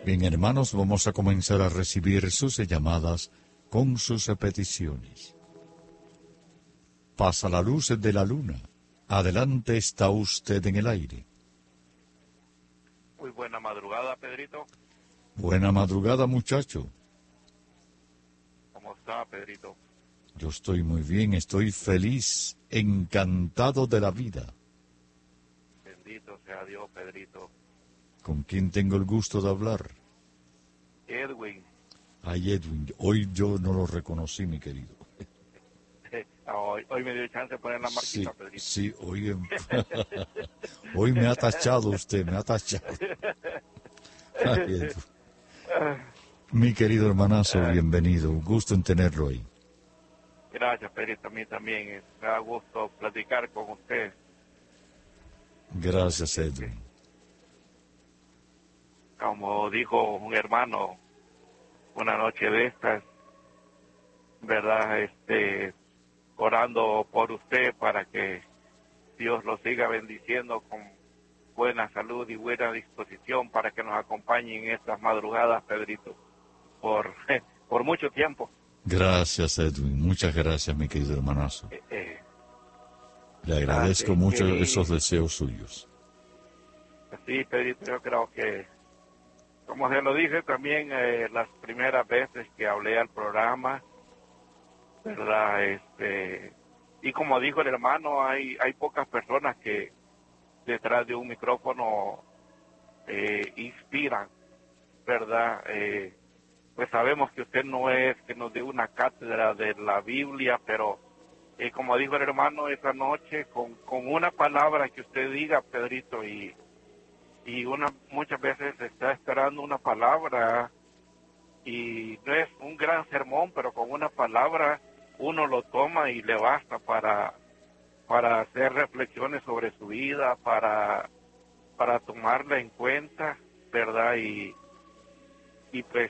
Bien, hermanos, vamos a comenzar a recibir sus llamadas con sus peticiones. Pasa la luz de la luna. Adelante, está usted en el aire. Muy buena madrugada, Pedrito. Buena madrugada, muchacho. ¿Cómo está, Pedrito? Yo estoy muy bien, estoy feliz, encantado de la vida. Bendito sea Dios, Pedrito. ¿Con quién tengo el gusto de hablar? Edwin. Ay, Edwin, hoy yo no lo reconocí, mi querido. Hoy me dio chance de poner la marquita, Sí, Pedrito. sí, hoy, hoy me ha tachado usted, me ha tachado. Ay, Edwin. Mi querido hermanazo, bienvenido, un gusto en tenerlo ahí. Gracias, Pedrito, a mí también. Me da gusto platicar con usted. Gracias, Edwin. Como dijo un hermano una noche de estas, ¿verdad? Orando por usted para que Dios lo siga bendiciendo con buena salud y buena disposición para que nos acompañe en estas madrugadas, Pedrito, por mucho tiempo. Gracias, Edwin. Muchas gracias, mi querido hermanazo. Le agradezco mucho esos deseos suyos. Sí, Pedrito, yo creo que, como se lo dije también las primeras veces que hablé al programa, ¿verdad? Y como dijo el hermano, hay pocas personas que detrás de un micrófono inspiran, ¿verdad? Pues sabemos que usted no es que nos dé una cátedra de la Biblia, pero como dijo el hermano esa noche, con una palabra que usted diga, Pedrito, y muchas veces está esperando una palabra, y no es un gran sermón, pero con una palabra uno lo toma y le basta para hacer reflexiones sobre su vida, para tomarla en cuenta, ¿verdad? Y pues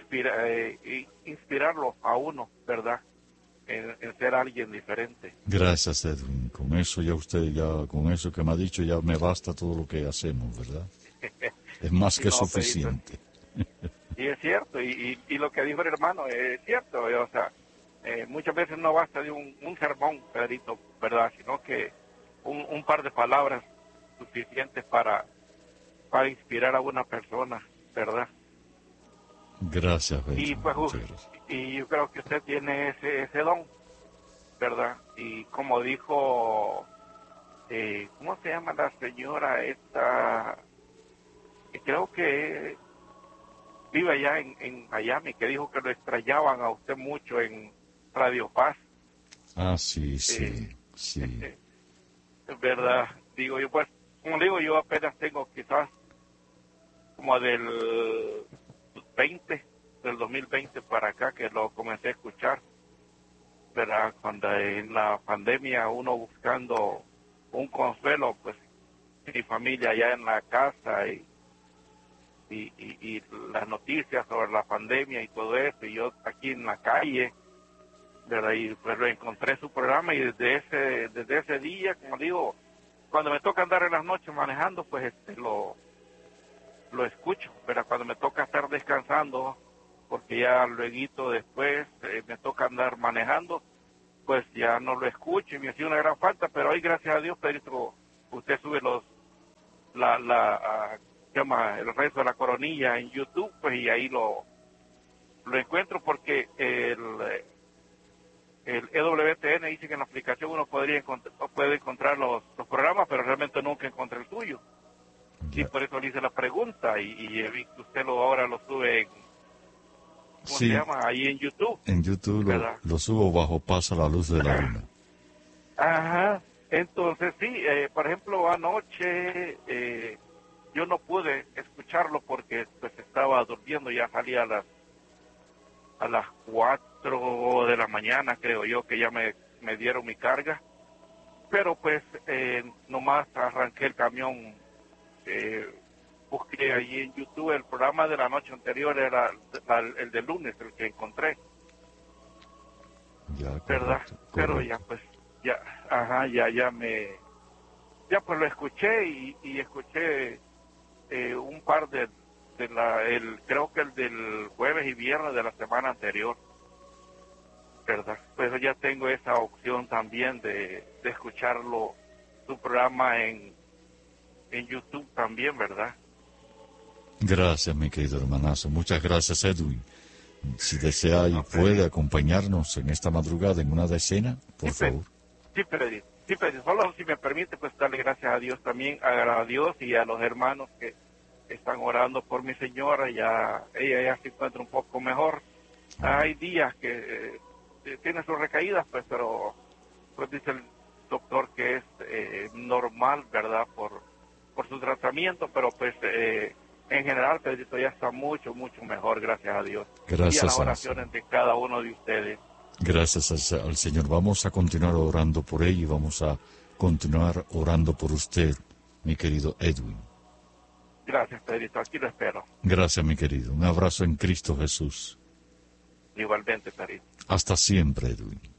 inspirarlo a uno, ¿verdad? En ser alguien diferente. Gracias, Edwin. Con eso con eso que me ha dicho, ya me basta todo lo que hacemos, ¿verdad? Es más que suficiente. Y es cierto, y lo que dijo el hermano es cierto, o sea, muchas veces no basta de un sermón, Pedrito, ¿verdad? Sino que un par de palabras suficientes para inspirar a una persona, ¿verdad? Gracias, Edwin. Y pues, y yo creo que usted tiene ese don, ¿verdad? Y como dijo, ¿cómo se llama la señora esta? Creo que vive allá en Miami, que dijo que lo extrañaban a usted mucho en Radio Paz. Ah, sí. ¿Verdad? Digo yo, pues, como digo, yo apenas tengo quizás como del 2020 para acá que lo comencé a escuchar, ¿verdad? Cuando en la pandemia uno buscando un consuelo, pues mi familia allá en la casa y las noticias sobre la pandemia y todo eso, y yo aquí en la calle, ¿verdad? Y pues lo encontré su programa, y desde ese día, como digo, cuando me toca andar en las noches manejando, pues lo escucho, pero cuando me toca estar descansando, porque ya luego después me toca andar manejando, pues ya no lo escucho y me hacía una gran falta, pero ahí gracias a Dios, Pedrito, usted sube el rezo de la coronilla en YouTube, pues, y ahí lo encuentro, porque el EWTN dice que en la aplicación uno puede encontrar los programas, pero realmente nunca encontré el suyo. Y por eso le hice la pregunta, y he visto que usted ahora lo sube ¿cómo se llama? Ahí en YouTube. En YouTube lo subo bajo Pasa la Luz de la Luna. Ajá. Entonces, sí, por ejemplo, anoche yo no pude escucharlo porque pues estaba durmiendo, ya salía a las 4 de la mañana, creo yo, que ya me dieron mi carga. Pero pues nomás arranqué el camión, busqué allí en YouTube el programa de la noche anterior, era el de lunes, el que encontré. Ya, ¿verdad? correcto. Pero ya pues, ya pues lo escuché y escuché un par creo que el del jueves y viernes de la semana anterior, ¿verdad? Pues ya tengo esa opción también de escucharlo, su programa en YouTube también, ¿verdad? Gracias, mi querido hermanazo. Muchas gracias, Edwin. Si desea y puede acompañarnos en esta madrugada en una decena, por favor. Sí, Pedrito. Sí, Pedrito. Solo si me permite, pues darle gracias a Dios también, a Dios y a los hermanos que están orando por mi señora. Ella ya se encuentra un poco mejor. Hay días que tiene sus recaídas, pues, pero pues dice el doctor que es normal, ¿verdad? Por su tratamiento, pero pues en general, Pedrito ya está mucho mejor, gracias a Dios. Gracias y a las oraciones de cada uno de ustedes. Gracias al Señor. Vamos a continuar orando por ella y vamos a continuar orando por usted, mi querido Edwin. Gracias, Pedrito. Aquí lo espero. Gracias, mi querido. Un abrazo en Cristo Jesús. Igualmente, Pedrito. Hasta siempre, Edwin.